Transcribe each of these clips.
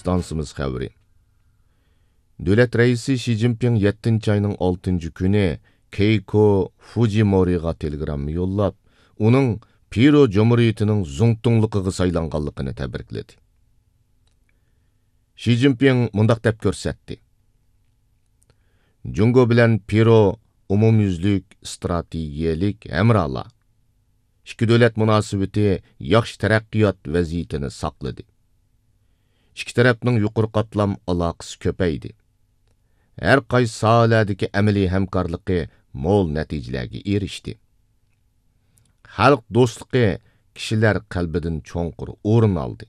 Stansımız xəbri. Dövlət rəisi Xi Jinping 7-ci ayının 6-cı günü Keiko Fujimori'ga telegramma yollab, onun Piro Cumhuriyeti'nin zungtunluğuna saylanğanlığını təbrikledi. Xi Jinping mundaq dep görsətdi. Jungo bilen Piro umumyüzlük strategiyelik emrala. İki dövlət münasibeti yaxşı taraqqiyot vaziyetini saqladı. İki tarafning yuqori qatlam aloqasi ko'paydi. Her qaysi sohalardagi amaliy hamkorligi mo'l natijalarga erishdi. Xalq do'stligi kishilar qalbidan cho'nqur o'rin oldi.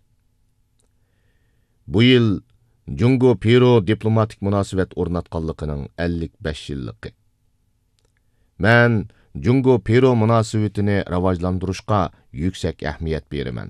Bu yil Jungo Piro diplomatik munosabat o'rnatganligining 55 yilligi. Men Jungo Piro munosabatini rivojlantirishga yuksak ahamiyat beraman.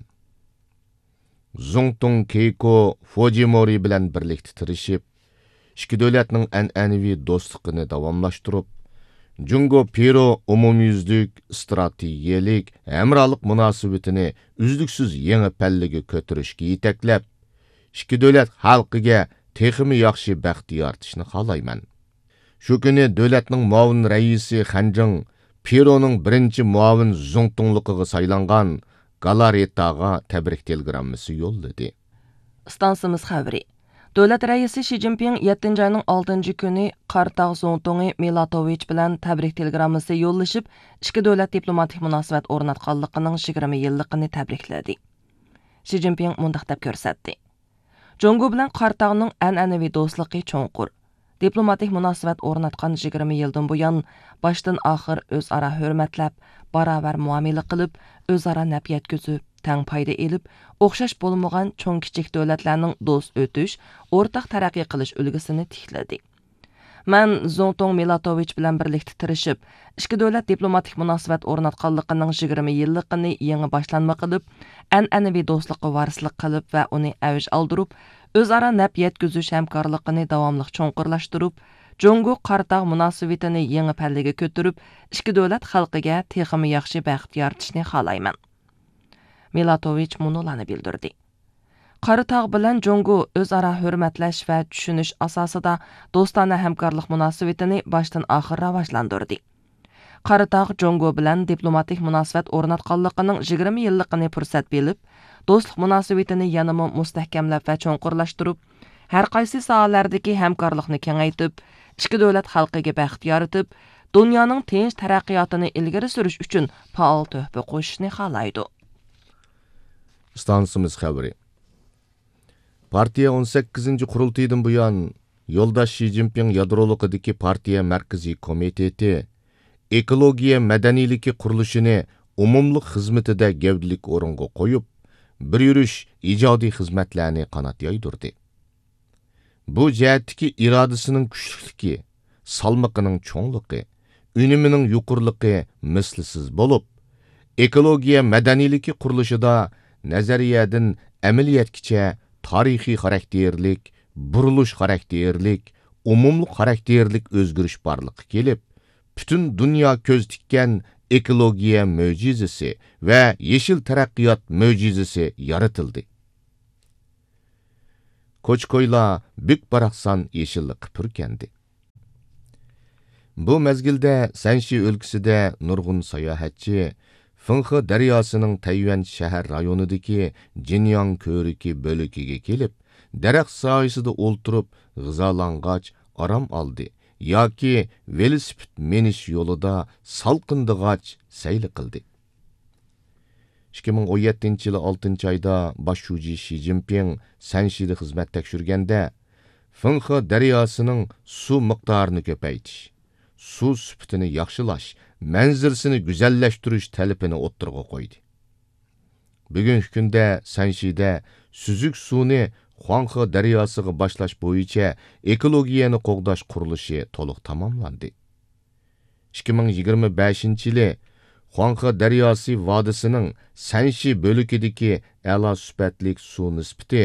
Zongtung Keiko Fujimori bilan birlikda tirishib, ikki davlatning an'anaviy do'stligini davomlashtirib, Jungo Piro umumyüzlük strategiyelik hamkorlik munosabatini uzluksiz yangi pallaga ko'tarishga yetaklab, ikki davlat xalqiga texmi yaxshi baxt yaratishni xohlayman. Shu kuni davlatning muavin raisi Xanjing Pironing birinchi muavin zongtungligiga saylangan Galaretaga tabrik telegrammasi yo'lladi. Stansımız xəbri. Dövlət rəisi Xi Jinping 7-ci ayının 6-cı günü Qartaq Zongtungi Milatoviç bilan tabrik telegrammasi yollashib, ikki davlat diplomatik munosabat o'rnatganligining 20 yilligini tabrikladi. Xi Jinping mundaq deb ko'rsatdi. Jungo bilan Qartaqning an'anaviy do'stligi cho'nqur. Diplomatik munosabat o'rnatgan 20 yildan buyon boshdan oxir o'zaro hurmatlab, barobar muomala qilib, o'zaro naf yetkazib, tang foyda elib, o'xshash bo'lmagan cho'ng kichik davlatlarning do'st o'tish, o'rtaq taraqqiy qilish ulgusini tikladi. Men Zongtung Milatoviç bilan birlikda tirishib, ikki davlat diplomatik munosabat o'rnatganligining 20 yilligini yangi boshlanma qilib, an'anaviy do'stlikqa varislik qilib va uni avj oldirib, o'zaro naf yetkazish hamkorligini davomli cho'nqurlashtirib, Jungo Qartaq munosabatini yangi pallaga ko'tarib, ikki davlat xalqiga texmi yaxshi baxt yaratishni xohlayman. Milatoviç munolarni bildirdi. Qartaq bilan Jungo o'zaro hurmatlash va tushunish asosida do'stona hamkorlik munosabatini boshdan oxir rivojlantirdi. Qartaq Jungo bilan diplomatik munosabat o'rnatganligining 20 yilligini fursat bilib, do'stlik munosabatini yanada mustahkamlab va cho'nqurlashtirib, har qaysi sohalardagi hamkorlikni kengaytib, ikki davlat xalqiga baxt yaratib, dunyoning tinch taraqqiyotini ilgari surish uchun faol tuhfa qo'shishni xohlaydi. Stansımız xəbri. Partiya 18-ci qurultaydan buyon Yoldaş Xi Jinping yadroluqidagi partiya markaziy komiteti ekologiya madaniylik qurilishini umumliq xizmatida gavdalik o'ringa qo'yib, bir yurish ijodiy xizmatlarni qanot yoydirdi. Bu jihatdagi irodasining kuchliligi, salmoqining cho'ngligi, unimining yuqorligi mislsiz bo'lib, ekologiya madaniylik qurilishida nazariyadan amaliyotgacha tarixiy xarakterlik, burilish xarakterlik, umumli xarakterlik o'zgarish borliqqa kelib, butun dunyo ko'z tikkan ekologiya mo'jizasi va yeshil taraqqiyot mo'jizasi yaratildi. Ko'ch-ko'ylar buk baraqsan yeshillik purkandi. Bu mezgilda Sanshi o'lkasida nurg'un sayohatchi Fenghe daryosining Tayvan shahar rayonidagi Jinyang ko'riki bo'likiga kelib, daraxt soyasida o'ltirib, g'izolang'ach orom oldi yoki velosiped minish yo'lida salqindig'ach sayli qildi. 2017 yılı 6 ayda Başşuji Xi Jinping Sanshida xizmat tekshirganda Fenghe daryosining suv miqdorini ko'paytirish, suv sifatini yaxshilash, manzirsini güzelleştirish talabini o'ttirg'a qo'ydi. Bugungi kunda Sanshida suzuk suvni Huanghe daryosiga boshlash bo'yicha ekologiyani qo'g'dash qurilishi to'liq tamomlandi. 2025 yili Huanghe daryosi vodisining Sanshi bo'likidagi a'lo sifatli suv nisbati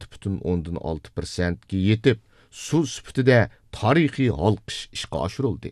96,6% ga yetib, suv sifatida tarixiy halqish ishga oshirildi.